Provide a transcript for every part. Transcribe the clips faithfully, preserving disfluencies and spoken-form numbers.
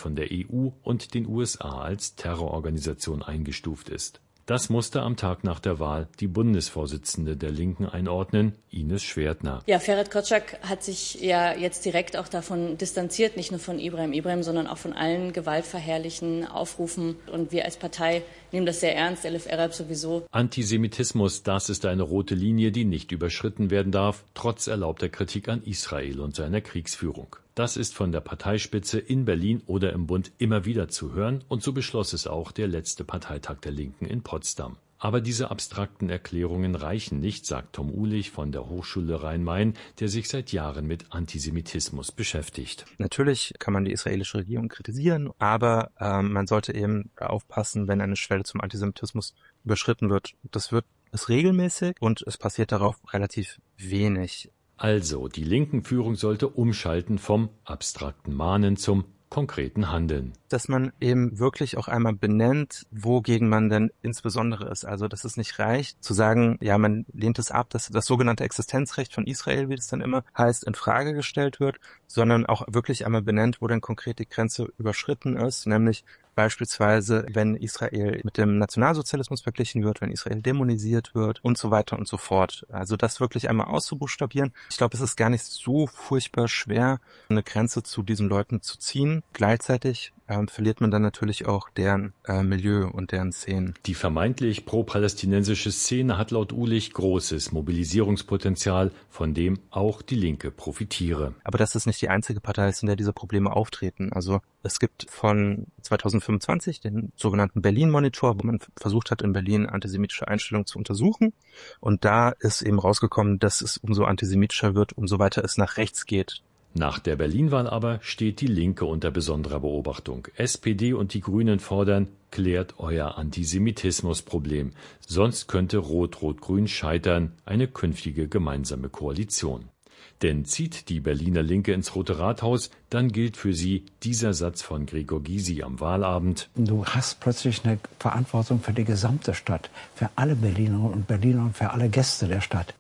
von der E U und den U S A als Terrororganisation eingestuft ist. Das musste am Tag nach der Wahl die Bundesvorsitzende der Linken einordnen, Ines Schwertner. Ja, Ferhat Kocak hat sich ja jetzt direkt auch davon distanziert, nicht nur von Ibrahim Ibrahim, sondern auch von allen gewaltverherrlichen Aufrufen. Und wir als Partei nehmen das sehr ernst, Elif Ereb sowieso. Antisemitismus, das ist eine rote Linie, die nicht überschritten werden darf, trotz erlaubter Kritik an Israel und seiner Kriegsführung. Das ist von der Parteispitze in Berlin oder im Bund immer wieder zu hören, und so beschloss es auch der letzte Parteitag der Linken in Potsdam. Aber diese abstrakten Erklärungen reichen nicht, sagt Tom Uhlich von der Hochschule Rhein-Main, der sich seit Jahren mit Antisemitismus beschäftigt. Natürlich kann man die israelische Regierung kritisieren, aber äh, man sollte eben aufpassen, wenn eine Schwelle zum Antisemitismus überschritten wird. Das wird es regelmäßig und es passiert darauf relativ wenig. Also, die Linken-Führung sollte umschalten vom abstrakten Mahnen zum konkreten Handeln. Dass man eben wirklich auch einmal benennt, wogegen man denn insbesondere ist. Also, dass es nicht reicht, zu sagen, ja, man lehnt es ab, dass das sogenannte Existenzrecht von Israel, wie das dann immer heißt, in Frage gestellt wird, sondern auch wirklich einmal benennt, wo denn konkret die Grenze überschritten ist, nämlich beispielsweise, wenn Israel mit dem Nationalsozialismus verglichen wird, wenn Israel dämonisiert wird und so weiter und so fort. Also das wirklich einmal auszubuchstabieren. Ich glaube, es ist gar nicht so furchtbar schwer, eine Grenze zu diesen Leuten zu ziehen. Gleichzeitig ähm, verliert man dann natürlich auch deren äh, Milieu und deren Szenen. Die vermeintlich pro-palästinensische Szene hat laut Uhlich großes Mobilisierungspotenzial, von dem auch die Linke profitiere. Aber das ist nicht die einzige Partei, in der diese Probleme auftreten. Also es gibt von zweitausendfünfundzwanzig den sogenannten Berlin-Monitor, wo man versucht hat, in Berlin antisemitische Einstellungen zu untersuchen. Und da ist eben rausgekommen, dass es umso antisemitischer wird, umso weiter es nach rechts geht. Nach der Berlin-Wahl aber steht die Linke unter besonderer Beobachtung. S P D und die Grünen fordern, klärt euer Antisemitismusproblem. Sonst könnte Rot-Rot-Grün scheitern, eine künftige gemeinsame Koalition. Denn zieht die Berliner Linke ins Rote Rathaus, dann gilt für sie dieser Satz von Gregor Gysi am Wahlabend. Du hast plötzlich eine Verantwortung für die gesamte Stadt, für alle Berlinerinnen und Berliner und für alle Gäste der Stadt.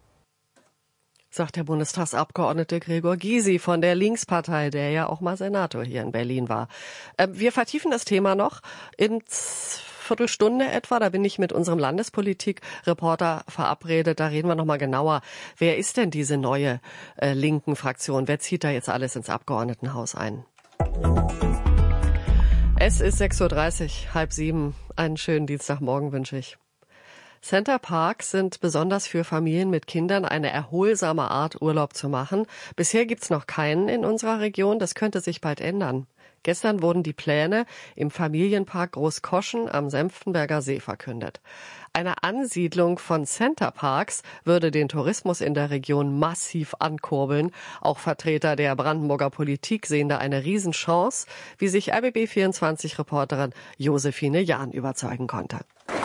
Sagt der Bundestagsabgeordnete Gregor Gysi von der Linkspartei, der ja auch mal Senator hier in Berlin war. Wir vertiefen das Thema noch in Viertelstunde etwa. Da bin ich mit unserem Landespolitik-Reporter verabredet. Da reden wir noch mal genauer. Wer ist denn diese neue äh, linken Fraktion? Wer zieht da jetzt alles ins Abgeordnetenhaus ein? Es ist sechs Uhr dreißig, halb sieben. Einen schönen Dienstagmorgen wünsche ich. Center Parks sind besonders für Familien mit Kindern eine erholsame Art, Urlaub zu machen. Bisher gibt's noch keinen in unserer Region. Das könnte sich bald ändern. Gestern wurden die Pläne im Familienpark Großkoschen am Senftenberger See verkündet. Eine Ansiedlung von Center Parks würde den Tourismus in der Region massiv ankurbeln. Auch Vertreter der Brandenburger Politik sehen da eine Riesenchance, wie sich R B B vierundzwanzig-Reporterin Josephine Jahn überzeugen konnte.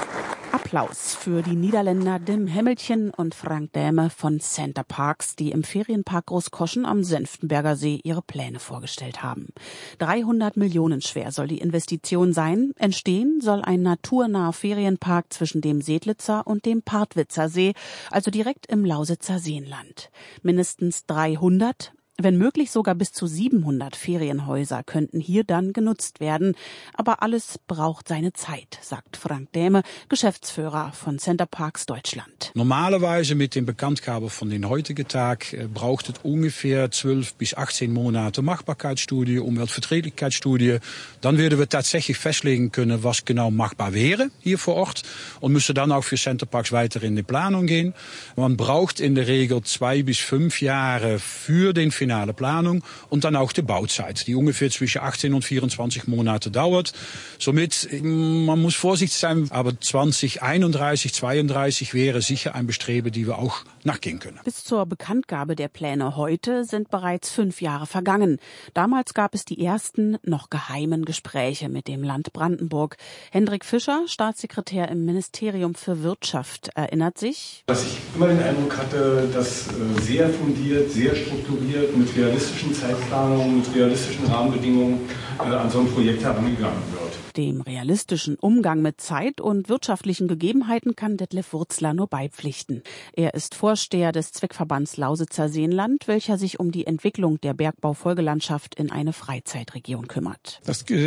Applaus für die Niederländer Dim Hemmelchen und Frank Däme von Center Parks, die im Ferienpark Großkoschen am Senftenberger See ihre Pläne vorgestellt haben. dreihundert Millionen schwer soll die Investition sein. Entstehen soll ein naturnaher Ferienpark zwischen dem Sedlitzer und dem Partwitzer See, also direkt im Lausitzer Seenland. Mindestens dreihundert, wenn möglich sogar bis zu siebenhundert Ferienhäuser könnten hier dann genutzt werden. Aber alles braucht seine Zeit, sagt Frank Däme, Geschäftsführer von Center Parks Deutschland. Normalerweise mit dem Bekanntgabe von den heutigen Tag äh, braucht es ungefähr zwölf bis achtzehn Monate Machbarkeitsstudie, Umweltverträglichkeitsstudie. Dann werden wir tatsächlich festlegen können, was genau machbar wäre hier vor Ort und müssen dann auch für Center Parks weiter in die Planung gehen. Man braucht in der Regel zwei bis fünf Jahre für den finale Planung und dann auch die Bauzeit, die ungefähr zwischen achtzehn und vierundzwanzig Monate dauert. Somit, man muss vorsichtig sein, aber zwanzig einunddreißig, zweiunddreißig wäre sicher ein Bestreben, die wir auch nachgehen können. Bis zur Bekanntgabe der Pläne heute sind bereits fünf Jahre vergangen. Damals gab es die ersten, noch geheimen Gespräche mit dem Land Brandenburg. Hendrik Fischer, Staatssekretär im Ministerium für Wirtschaft, erinnert sich, dass ich immer den Eindruck hatte, dass sehr fundiert, sehr strukturiert, mit realistischen Zeitplanungen, mit realistischen Rahmenbedingungen äh, an so ein Projekt herangegangen wird. Dem realistischen Umgang mit Zeit und wirtschaftlichen Gegebenheiten kann Detlef Wurzler nur beipflichten. Er ist Vorsteher des Zweckverbands Lausitzer Seenland, welcher sich um die Entwicklung der Bergbaufolgelandschaft in eine Freizeitregion kümmert. Das